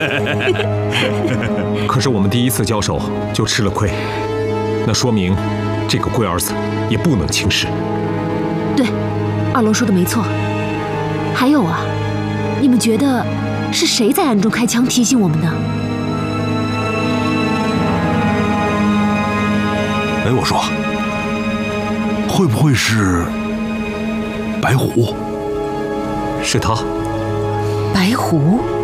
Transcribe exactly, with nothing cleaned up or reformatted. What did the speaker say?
可是我们第一次交手就吃了亏，那说明这个龟儿子也不能轻视。 对，二楼说的没错。还有啊，你们觉得是谁在暗中开枪提醒我们的？ 哎，我说，会不会是白虎？ 是他。 白虎？